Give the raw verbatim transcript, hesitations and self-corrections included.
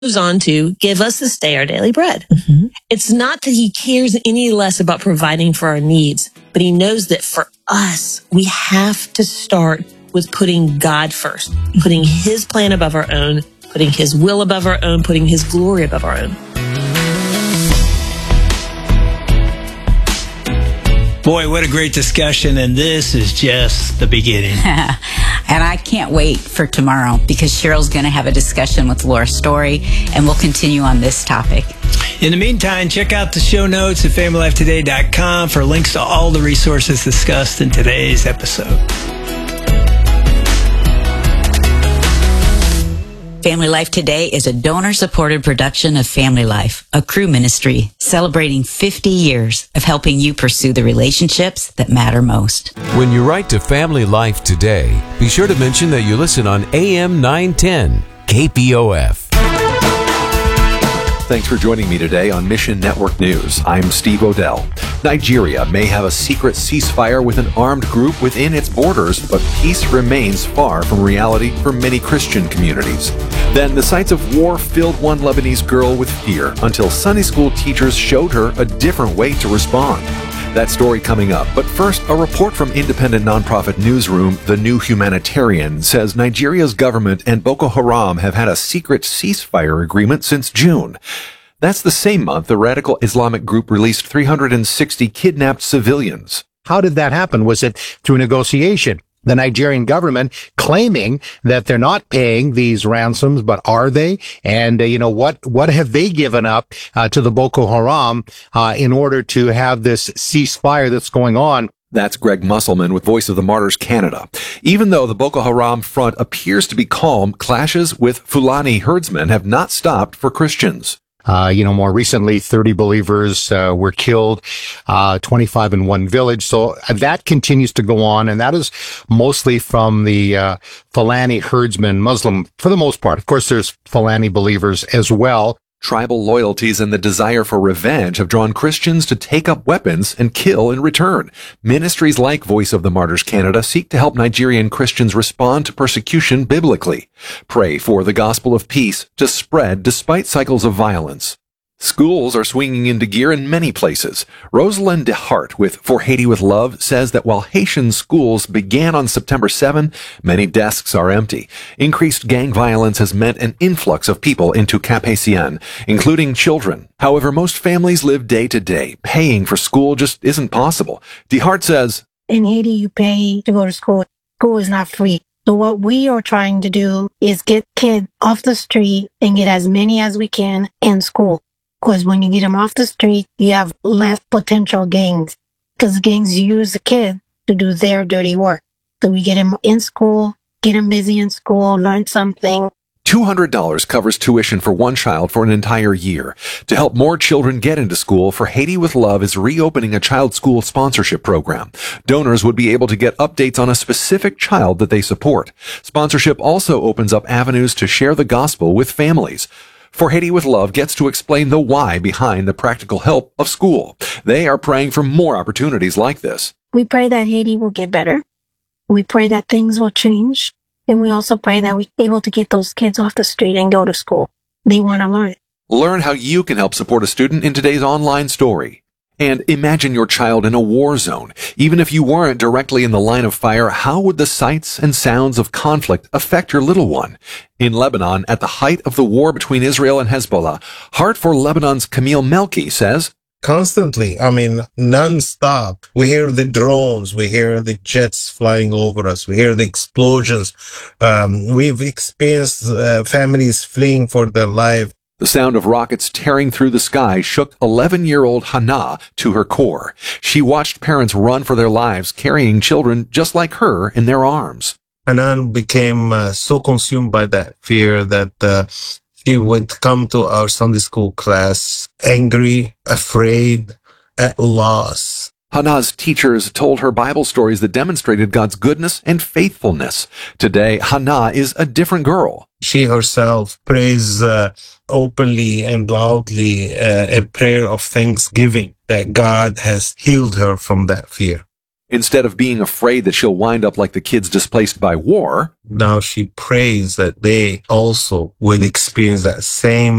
goes on to give us this day our daily bread. Mm-hmm. It's not that he cares any less about providing for our needs, but he knows that for us, we have to start with putting God first, putting his plan above our own, putting his will above our own, putting his glory above our own. Boy, what a great discussion, and this is just the beginning. And I can't wait for tomorrow because Cheryl's going to have a discussion with Laura Story, and we'll continue on this topic. In the meantime, check out the show notes at family life today dot com for links to all the resources discussed in today's episode. Family Life Today is a donor-supported production of Family Life, a Cru ministry celebrating fifty years of helping you pursue the relationships that matter most. When you write to Family Life Today, be sure to mention that you listen on A M nine ten K P O F. Thanks for joining me today on Mission Network News. I'm Steve Odell. Nigeria may have a secret ceasefire with an armed group within its borders, but peace remains far from reality for many Christian communities. Then the sights of war filled one Lebanese girl with fear until Sunday school teachers showed her a different way to respond. That story coming up. But first, a report from independent nonprofit newsroom The New Humanitarian says Nigeria's government and Boko Haram have had a secret ceasefire agreement since June. That's the same month the radical Islamic group released three hundred sixty kidnapped civilians. How did that happen? Was it through negotiation? The Nigerian government claiming that they're not paying these ransoms, but are they? And, uh, you know, what, what have they given up, uh, to the Boko Haram, uh, in order to have this ceasefire that's going on? That's Greg Musselman with Voice of the Martyrs Canada. Even though the Boko Haram front appears to be calm, clashes with Fulani herdsmen have not stopped for Christians. Uh, you know, more recently, thirty believers uh, were killed, uh, twenty-five in one village. So uh, that continues to go on, and that is mostly from the uh, Fulani herdsmen, Muslim, for the most part. Of course, there's Fulani believers as well. Tribal loyalties and the desire for revenge have drawn Christians to take up weapons and kill in return. Ministries like Voice of the Martyrs Canada seek to help Nigerian Christians respond to persecution biblically. Pray for the gospel of peace to spread despite cycles of violence. Schools are swinging into gear in many places. Rosalind DeHart with For Haiti with Love says that while Haitian schools began on September seventh, many desks are empty. Increased gang violence has meant an influx of people into Cap Haitien, including children. However, most families live day to day. Paying for school just isn't possible. DeHart says, in Haiti, you pay to go to school. School is not free. So what we are trying to do is get kids off the street and get as many as we can in school. Because when you get them off the street, you have less potential gangs. Because gangs use the kids to do their dirty work. So we get them in school, get them busy in school, learn something. two hundred dollars covers tuition for one child for an entire year. To help more children get into school, For Haiti with Love is reopening a child school sponsorship program. Donors would be able to get updates on a specific child that they support. Sponsorship also opens up avenues to share the gospel with families. For Haiti with Love gets to explain the why behind the practical help of school. They are praying for more opportunities like this. We pray that Haiti will get better. We pray that things will change. And we also pray that we're able to get those kids off the street and go to school. They want to learn. Learn how you can help support a student in today's online story. And imagine your child in a war zone. Even if you weren't directly in the line of fire, how would the sights and sounds of conflict affect your little one? In Lebanon, at the height of the war between Israel and Hezbollah, Heart for Lebanon's Camille Melki says, constantly, I mean, non-stop. We hear the drones, we hear the jets flying over us, we hear the explosions. Um, we've experienced uh, families fleeing for their life. The sound of rockets tearing through the sky shook eleven-year-old Hannah to her core. She watched parents run for their lives, carrying children just like her in their arms. Hannah became uh, so consumed by that fear that uh, she would come to our Sunday school class angry, afraid, at loss. Hannah's teachers told her Bible stories that demonstrated God's goodness and faithfulness. Today, Hannah is a different girl. She herself prays uh, openly and loudly uh, a prayer of thanksgiving that God has healed her from that fear. Instead of being afraid that she'll wind up like the kids displaced by war, now she prays that they also will experience that same